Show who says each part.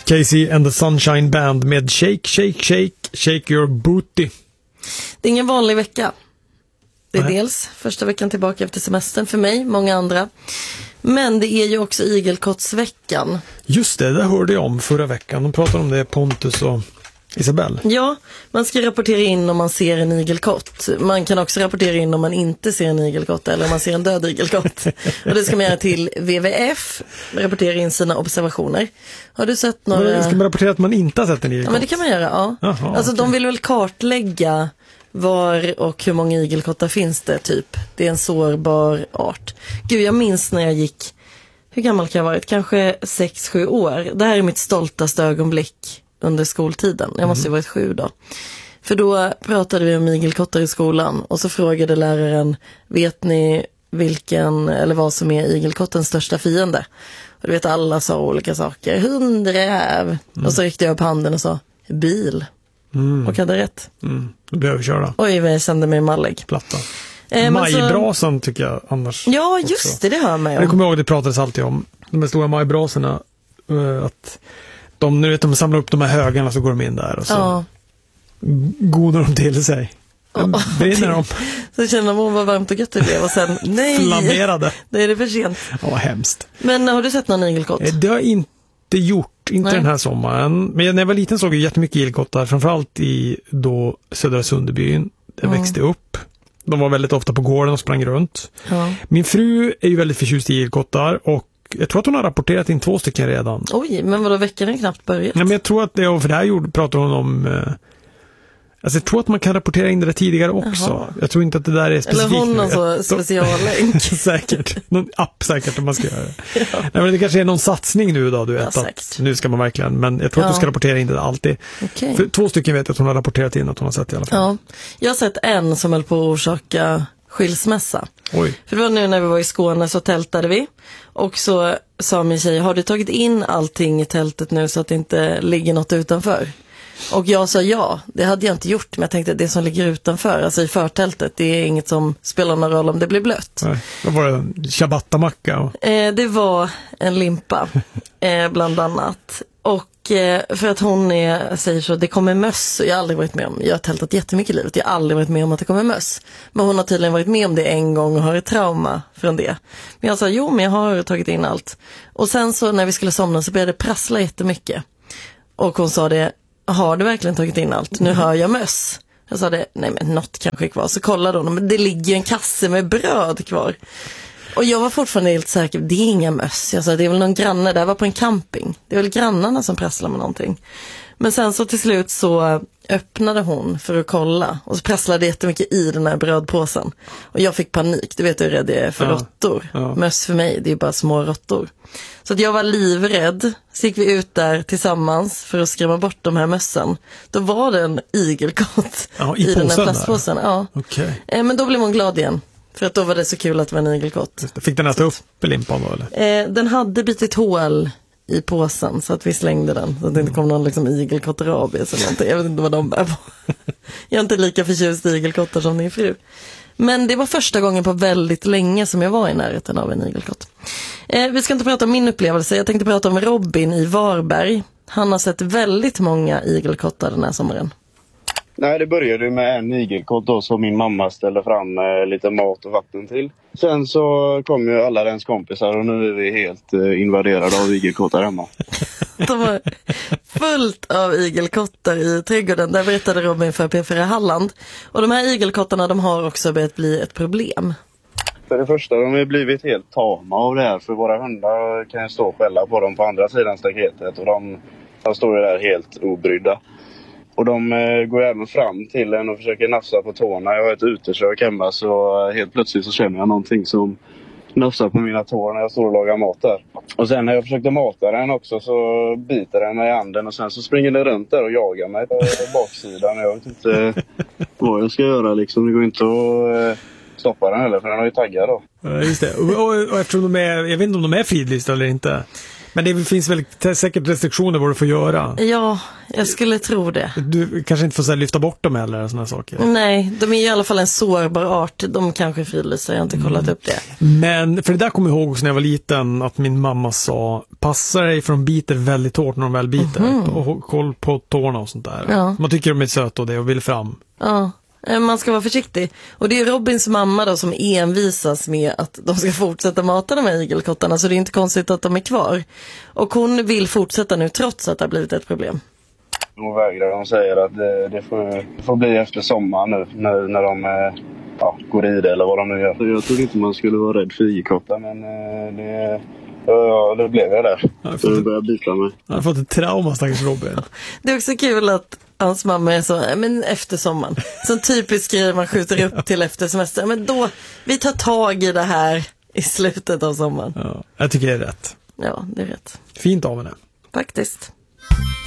Speaker 1: Casey and the Sunshine Band med Shake, Shake, Shake, Shake Your Booty.
Speaker 2: Det är ingen vanlig vecka. Det är dels första veckan tillbaka efter semestern för mig, många andra. Men det är ju också igelkottsveckan.
Speaker 1: Just det hörde jag om förra veckan. De pratade om det, Pontus och Isabelle.
Speaker 2: Ja, man ska rapportera in om man ser en igelkott. Man kan också rapportera in om man inte ser en igelkott eller om man ser en död igelkott. Och det ska man göra till WWF, rapportera in sina observationer. Har du sett några...
Speaker 1: Ska man rapportera att man inte har sett en igelkott?
Speaker 2: Ja, men det kan man göra, ja.
Speaker 1: Jaha,
Speaker 2: alltså
Speaker 1: okej.
Speaker 2: de vill väl kartlägga var och hur många igelkottar finns det typ. Det är en sårbar art. Gud, jag minns när jag gick, hur gammal kan jag ha varit? Kanske 6-7 år. Det här är mitt stoltaste ögonblick under skoltiden. Jag måste ju varit 7 då. För då pratade vi om igelkottar i skolan och så frågade läraren, vet ni vilken eller vad som är igelkottens största fiende? Och du vet, alla sa olika saker. Hundräv. Och så räckte jag upp handen och sa, bil. Och hade rätt.
Speaker 1: Då behöver vi köra.
Speaker 2: Oj, vad jag kände mig mallig.
Speaker 1: Platta. Majbrasan tycker jag annars.
Speaker 2: Ja, just det har man ju.
Speaker 1: Jag kommer ihåg, det pratades alltid om de här stora majbrasorna, att de samlar upp de här högarna, så går de in där och så godar de till sig. Brinner de.
Speaker 2: Så känner man vad varmt och gött det blev och sen, nej.
Speaker 1: Flammerade.
Speaker 2: Det är det för sent.
Speaker 1: Ja, vad hemskt.
Speaker 2: Men har du sett någon igelkott?
Speaker 1: Det har jag inte gjort, inte den här sommaren. Men när jag var liten såg jag jättemycket igelkottar, framförallt i då södra Sunderbyn. Jag växte upp. De var väldigt ofta på gården och sprang runt. Ja. Min fru är ju väldigt förtjust i igelkottar och jag tror att hon har rapporterat in 2 stycken redan.
Speaker 2: Oj, men vadå, veckan är knappt börjat?
Speaker 1: Nej, men jag tror att det, för det här pratade hon om... Alltså jag tror att man kan rapportera in det där tidigare också. Jaha. Jag tror inte att det där är specifikt.
Speaker 2: Eller hon någon så speciallänk.
Speaker 1: Säkert. Någon app säkert om man ska göra det. Ja. Nej, men det kanske är någon satsning nu då, du vet. Att nu ska man verkligen, men jag tror att du ska rapportera in det alltid. Okay. För 2 stycken vet jag att hon har rapporterat in att hon har sett i alla fall.
Speaker 2: Ja. Jag har sett en som höll på att orsaka skilsmässa.
Speaker 1: Oj.
Speaker 2: För det var nu när vi var i Skåne så tältade vi. Och så sa min tjej, har du tagit in allting i tältet nu så att det inte ligger något utanför? Och jag sa ja, det hade jag inte gjort. Men jag tänkte att det som ligger utanför, alltså i förtältet, det är inget som spelar någon roll om det blir blött.
Speaker 1: Nej, vad var det? Ciabatta-macka?
Speaker 2: Det var en limpa, bland annat. Och för att hon säger så, det kommer möss. Jag har aldrig varit med om, jag har tältat jättemycket i livet. Jag har aldrig varit med om att det kommer möss. Men hon har tydligen varit med om det en gång och har ett trauma från det. Men jag sa, jo men jag har tagit in allt. Och sen så när vi skulle somna så började det prassla jättemycket. Och hon sa det, har du verkligen tagit in allt? Nu hör jag möss. Jag sa det, nej men något kanske är kvar. Så kollade hon, men det ligger en kasse med bröd kvar. Och jag var fortfarande helt säker, det är inga möss. Jag sa, det är väl någon granne, där var på en camping. Det är väl grannarna som prasslar med någonting. Men sen så till slut så öppnade hon för att kolla. Och så prasslade jättemycket i den här brödpåsen. Och jag fick panik, du vet hur rädd det är för råttor. Ja. Möss för mig, det är bara små råttor. Så att jag var livrädd. Så gick vi ut där tillsammans för att skrämma bort de här mössen. Då var det en igelkott i den här plastpåsen. Där. Ja.
Speaker 1: Okay.
Speaker 2: Men då blev hon glad igen. För att då var det så kul att det var en igelkott.
Speaker 1: Fick den äta upp limpan då eller?
Speaker 2: Den hade bitit hål i påsen så att vi slängde den. Så att det inte kom någon liksom igelkottrabies eller någonting. Jag vet inte vad de bär på. Jag är inte lika förtjust i igelkottar som din fru. Men det var första gången på väldigt länge som jag var i närheten av en igelkott. Vi ska inte prata om min upplevelse. Jag tänkte prata om Robin i Varberg. Han har sett väldigt många igelkottar den här sommaren.
Speaker 3: Nej, det började med en igelkott då som min mamma ställde fram lite mat och vatten till. Sen så kom ju alla ens kompisar och nu är vi helt invaderade av igelkottar hemma.
Speaker 2: De var fullt av igelkottar i trädgården. Där berättade Robin för P4 Halland. Och de här igelkottarna, de har också börjat bli ett problem.
Speaker 3: För det första, de har blivit helt tama av det här. För våra hundar kan ju stå och skälla på dem på andra sidan staketet. Och de står ju där helt obrydda. Och de går även fram till en och försöker nafsa på tårna. Jag har ett utekök hemma så helt plötsligt så känner jag någonting som nafsar på mina tår när jag står och lagar mat där. Och sen när jag försökte mata den också så biter den mig i handen och sen så springer den runt där och jagar mig på baksidan. Jag vet inte vad jag ska göra liksom. Det går inte att stoppa den heller för den har ju taggar då.
Speaker 1: Ja, just det. Och eftersom jag vet inte om de är fridlysta eller inte. Men det finns väl säkert restriktioner vad du får göra?
Speaker 2: Ja, jag skulle tro det.
Speaker 1: Du kanske inte får så här, lyfta bort dem eller sådana saker?
Speaker 2: Nej, de är i alla fall en sårbar art. De kanske frilyser, jag har inte kollat upp det.
Speaker 1: Men, för det där kommer jag ihåg när jag var liten, att min mamma sa, passa dig för de biter väldigt hårt när de väl biter. Och koll på tårna och sånt där. Ja. Man tycker de är söta och det och vill fram.
Speaker 2: Ja. Man ska vara försiktig. Och det är Robins mamma då som envisas med att de ska fortsätta mata de här igelkottarna, så det är inte konstigt att de är kvar. Och hon vill fortsätta nu trots att det har blivit ett problem.
Speaker 3: Hon vägrar. Hon säger att det får bli efter sommaren nu när de går i det eller vad de nu gör. Jag trodde inte man skulle vara rädd för igelkottar, men det blev jag där. Så det började bita mig.
Speaker 1: Jag har fått ett trauma, stackars Robin.
Speaker 2: Det är också kul att hans mamma är så, men efter sommaren. Så typiskt grej man skjuter upp till efter semester. Men då, vi tar tag i det här i slutet av sommaren.
Speaker 1: Ja, jag tycker det är rätt.
Speaker 2: Ja, det är rätt.
Speaker 1: Fint av henne.
Speaker 2: Faktiskt.